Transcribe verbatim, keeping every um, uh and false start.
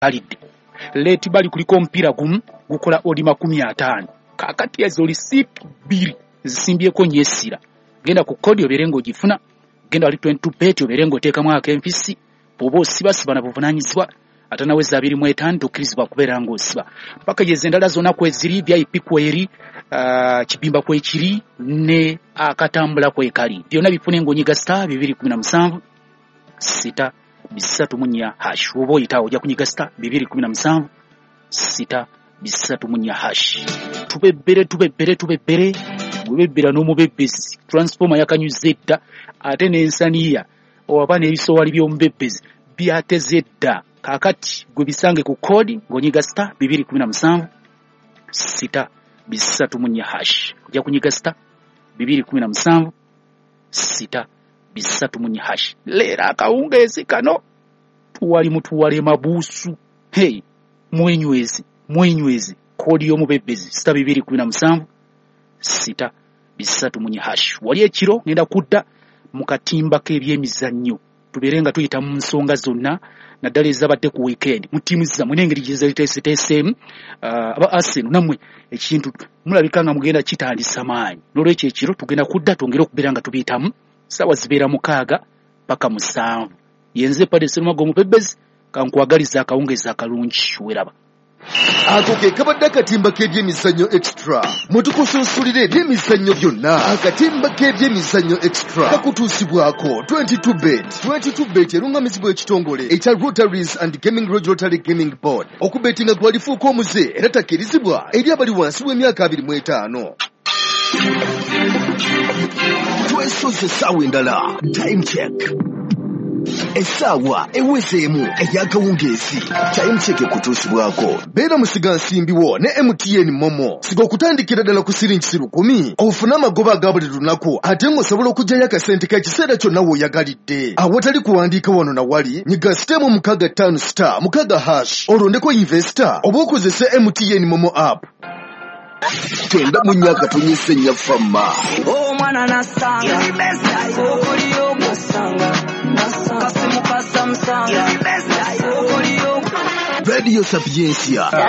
alidde leti bali kuliko mpira gumu gukola odi makumi ataano kakati ezo lisipi bbiri zisimbyeko nyesira genda ku kodi oberengo ogifuna genda wali twenty-two bet oberengo oteekamu akempisi bw'oba osibasiba na buvunanyizibwa ate naweza abiri mu etaano tokkirizibwa kubeera ng'osiba packages endala zonna kweziri V I P kweri uh, kibimba kwekiri ne akatambula kwekali byonna bifune ng'onyiga star bibiri kumi na musanvu sita bisatu munya hash oba oyitawo ojja kunyiga star bibiri kumi na musanvu sita bisatu munya hash tubebbere tubebbere tubebbere gubebbera n'omubebbezi transformer yakanyuza edda ate n'ensaniya oba n'ebisowali by'omubebbezi byateze edda kakati gwe bisange ku kodi ng'onyiga star bibiri kumi na musanvu sita bisatu munya hash ojja kunyiga star bibiri kumi na musanvu sita bisatu munya hash leera akawungeezi kano tuwali mutuwale mabuusu hey mwenywezi mwenywezi kodi y'omubebbezi sita bibiri kumi na musanvu sita bisatu munya hash wali ekiro ngenda kudda mu katimba k'ebyemizannyo tuberenga tuyita mu nsonga zonna naddala ezabadde ku weekend mu ttiimu zammwe n'engeri gye zeeteeseteeseemu aba Arsenal nammwe ekintu mulabika nga mugenda kitandisa maanyi n'olwekyo ekiro tugenda kudda twongere okubeera nga tubiyitamu ssaawa zibeera mukaaga paka musanvu yenze Padre Sserumago omubebbezi kankwagaliza akawungeezi akalungi weraba ako ke kabadde akatimba k'ebyemizannyo extra mutukusunsulire ebyemizannyo byonna akatimba k'ebyemizannyo extra kakutuusibwako twenty-two bet twenty-two bet erungamizibwa ekitongole ekya Rotaries and Gaming Lodge Rotary Gaming Board okubetinga gwalifuuka omuze era takkirizibwa eri abali wansi w'emyaka abiri mu etaano twesoze essaawa endala time check essaawa ewezeemu ey'akawungeezi time check kutuusibwako beera musiga nsimbiwo ne M T N Momo siga okutandikira ddala ku siringi lukumi ofune amagoba aga buli lunaku ate ng'osobola okugyayo akasente k'ekiseera kyonna w'oyagalidde awatali kuwandiika wano na wali nyiga sitemu mukaaga ttaano star mukaaga hash olondeko investor oba okozese M T N Momo app twenda mu nnyaka tunyise nnya famma omwana nasanga okoliyo musanga kasimu kasamusanga okoliyo Radio Sapiencia